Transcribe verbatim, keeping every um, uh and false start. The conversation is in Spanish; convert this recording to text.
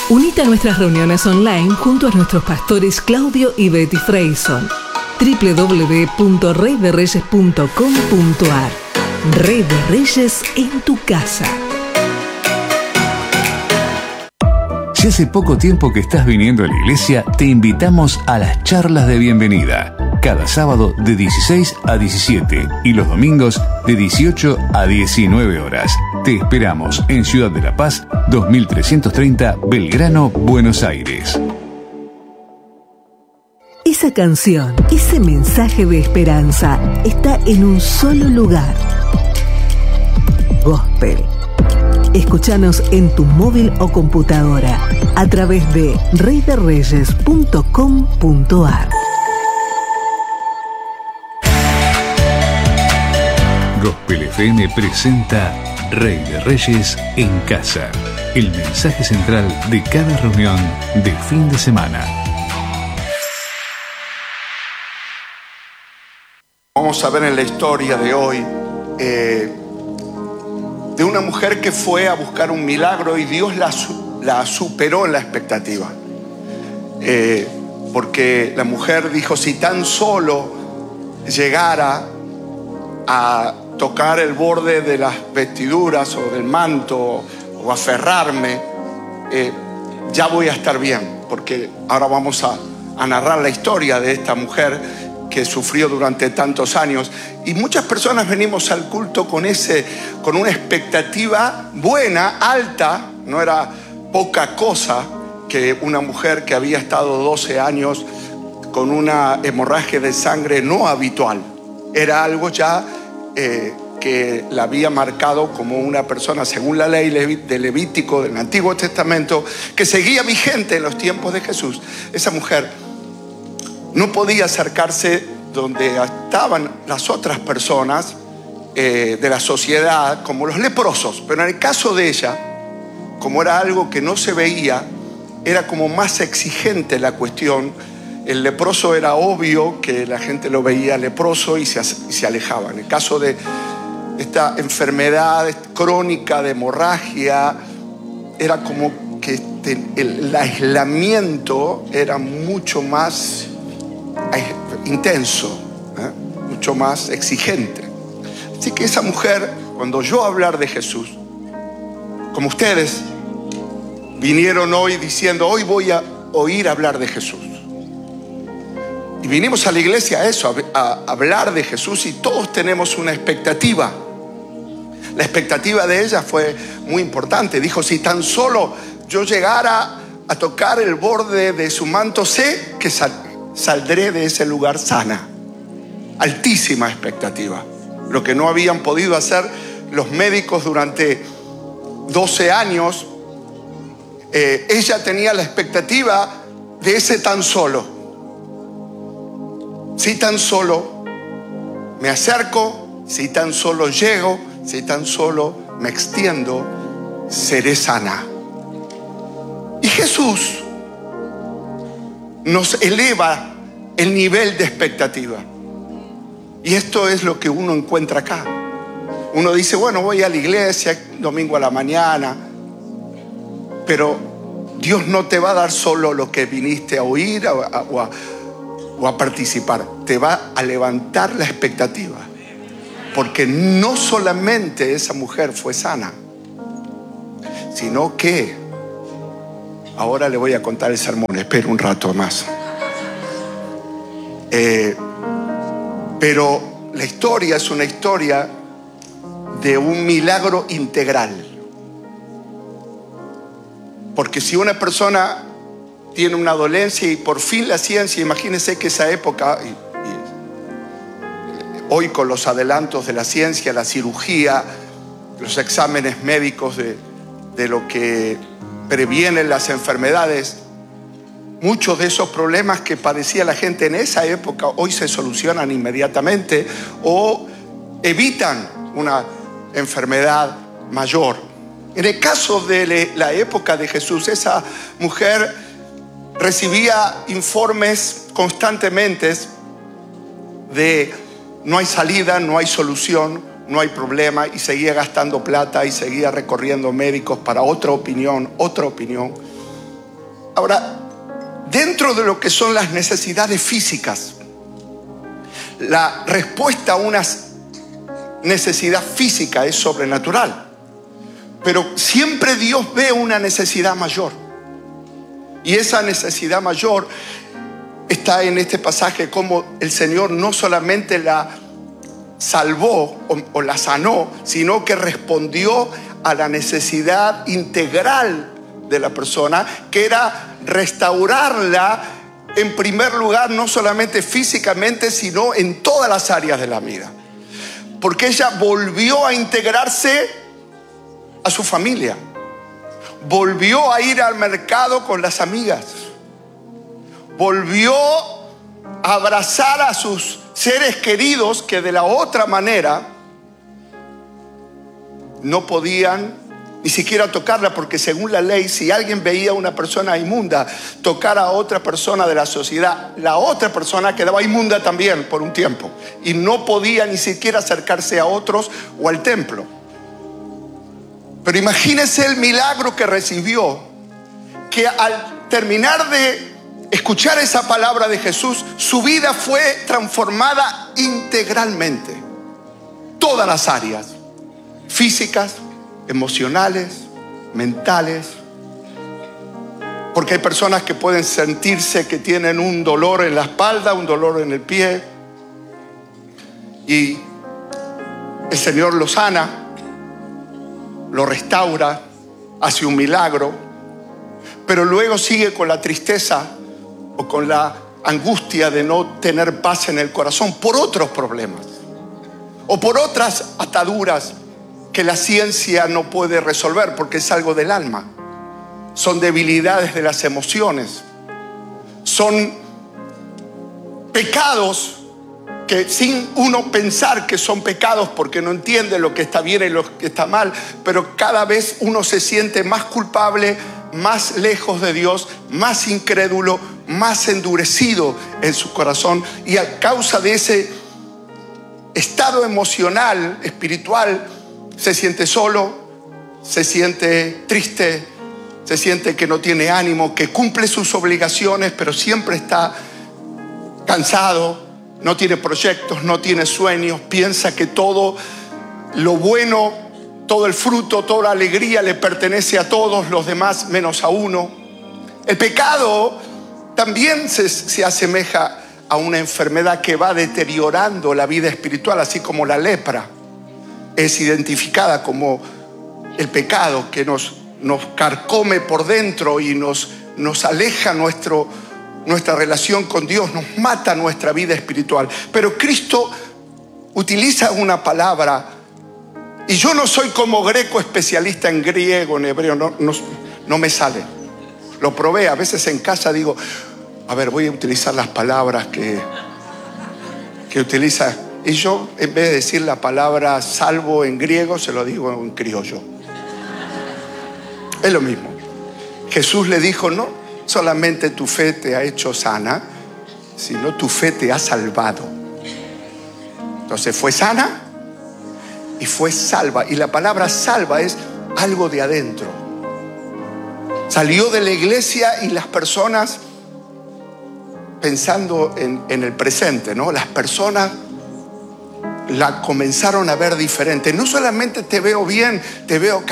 Unite a nuestras reuniones online junto a nuestros pastores Claudio y Betty Freyson. doble u doble u doble u punto rey de reyes punto com punto a r. Rey de Reyes en tu casa. Si hace poco tiempo que estás viniendo a la iglesia, te invitamos a las charlas de bienvenida. Cada sábado de dieciséis a diecisiete y los domingos de dieciocho a diecinueve horas. Te esperamos en Ciudad de la Paz, dos mil trescientos treinta, Belgrano, Buenos Aires. Esa canción, ese mensaje de esperanza está en un solo lugar. Gospel. Escúchanos en tu móvil o computadora a través de rey de reyes punto com punto a r. Gospel F M presenta Rey de Reyes en Casa, el mensaje central de cada reunión de fin de semana. Vamos a ver en la historia de hoy eh, de una mujer que fue a buscar un milagro y Dios la, la superó en la expectativa. Eh, porque la mujer dijo, si tan solo llegara a tocar el borde de las vestiduras o del manto o aferrarme, eh, ya voy a estar bien. Porque ahora vamos a, a narrar la historia de esta mujer que sufrió durante tantos años. Y muchas personas venimos al culto con, ese, con una expectativa buena, alta. No era poca cosa que una mujer que había estado doce años con una hemorragia de sangre no habitual. Era algo ya eh, que la había marcado como una persona, según la ley de Levítico del Antiguo Testamento, que seguía vigente en los tiempos de Jesús. Esa mujer no podía acercarse donde estaban las otras personas eh, de la sociedad, como los leprosos. Pero en el caso de ella, como era algo que no se veía, era como más exigente la cuestión. El leproso era obvio que la gente lo veía leproso y se, y se alejaba. En el caso de esta enfermedad crónica de hemorragia, era como que este, el, el aislamiento era mucho más intenso, ¿eh? mucho más exigente. Así que esa mujer, cuando oyó hablar de Jesús, como ustedes vinieron hoy diciendo, hoy voy a oír hablar de Jesús. Y vinimos a la iglesia a eso, a, a hablar de Jesús, y todos tenemos una expectativa. La expectativa de ella fue muy importante. Dijo, si tan solo yo llegara a tocar el borde de su manto, sé que sal, saldré de ese lugar sana. Altísima expectativa. Lo que no habían podido hacer los médicos durante doce años, eh, ella tenía la expectativa de ese tan solo. Si tan solo me acerco, si tan solo llego, si tan solo me extiendo, seré sana. Y Jesús nos eleva el nivel de expectativa. Y esto es lo que uno encuentra acá. Uno dice, bueno, voy a la iglesia domingo a la mañana, pero Dios no te va a dar solo lo que viniste a oír o a, o a, o a participar. Te va a levantar la expectativa. Porque no solamente esa mujer fue sana, sino que, ahora le voy a contar el sermón, espero un rato más. Eh, pero la historia es una historia de un milagro integral. Porque si una persona tiene una dolencia y por fin la ciencia, imagínense que esa época, y, y hoy con los adelantos de la ciencia, la cirugía, los exámenes médicos de, de lo que previenen las enfermedades, muchos de esos problemas que padecía la gente en esa época hoy se solucionan inmediatamente o evitan una enfermedad mayor. En el caso de la época de Jesús, esa mujer recibía informes constantemente de no hay salida, no hay solución, no hay problema, y seguía gastando plata y seguía recorriendo médicos para otra opinión, otra opinión. Ahora, dentro de lo que son las necesidades físicas, la respuesta a una necesidad física es sobrenatural. Pero siempre Dios ve una necesidad mayor. Y esa necesidad mayor está en este pasaje, como el Señor no solamente la salvó o, o la sanó, sino que respondió a la necesidad integral de la persona, que era restaurarla en primer lugar, no solamente físicamente, sino en todas las áreas de la vida. Porque ella volvió a integrarse a su familia, volvió a ir al mercado con las amigas, volvió a abrazar a sus seres queridos que de la otra manera no podían ni siquiera tocarla, porque según la ley, si alguien veía a una persona inmunda tocar a otra persona de la sociedad, la otra persona quedaba inmunda también por un tiempo y no podía ni siquiera acercarse a otros o al templo. Pero imagínese el milagro que recibió, que al terminar de escuchar esa palabra de Jesús, su vida fue transformada integralmente. Todas las áreas, físicas, emocionales, mentales. Porque hay personas que pueden sentirse que tienen un dolor en la espalda, un dolor en el pie, y el Señor lo sana, lo restaura, hace un milagro, pero luego sigue con la tristeza o con la angustia de no tener paz en el corazón por otros problemas o por otras ataduras que la ciencia no puede resolver, porque es algo del alma. Son debilidades de las emociones, son pecados que sin uno pensar que son pecados, porque no entiende lo que está bien y lo que está mal, pero cada vez uno se siente más culpable, más lejos de Dios, más incrédulo, más endurecido en su corazón, y a causa de ese estado emocional, espiritual, se siente solo, se siente triste, se siente que no tiene ánimo, que cumple sus obligaciones, pero siempre está cansado, no tiene proyectos, no tiene sueños, piensa que todo lo bueno, todo el fruto, toda la alegría le pertenece a todos los demás menos a uno. El pecado también se, se asemeja a una enfermedad que va deteriorando la vida espiritual, así como la lepra es identificada como el pecado que nos, nos carcome por dentro y nos, nos aleja nuestro, nuestra relación con Dios, nos mata nuestra vida espiritual. Pero Cristo utiliza una palabra, y yo no soy como Greco especialista en griego, en hebreo, no, no, no me sale. Lo probé, a veces en casa digo, a ver, voy a utilizar las palabras que, que utiliza. Y yo, en vez de decir la palabra salvo en griego, se lo digo en criollo. Es lo mismo. Jesús le dijo, no solamente tu fe te ha hecho sana, sino tu fe te ha salvado. Entonces fue sana y fue salva. Y la palabra salva es algo de adentro. Salió de la iglesia y las personas, pensando en, en el presente, ¿no? Las personas la comenzaron a ver diferente. No solamente te veo bien, te veo